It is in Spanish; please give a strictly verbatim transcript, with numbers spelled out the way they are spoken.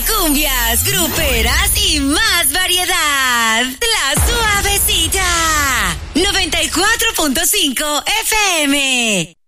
cumbias, gruperas y más variedad. La Suavecita. noventa y cuatro punto cinco F M.